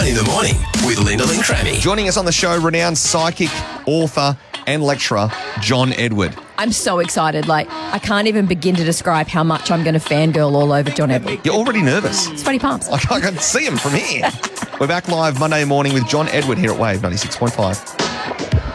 In the morning with Lyndall and Crammy. Joining us on the show, renowned psychic, author and lecturer, John Edward. I'm so excited. I can't even begin to describe how much I'm going to fangirl all over John Edward. You're already nervous. Sweaty palms. I can see him from here. We're back live Monday morning with John Edward here at Wave 96.5.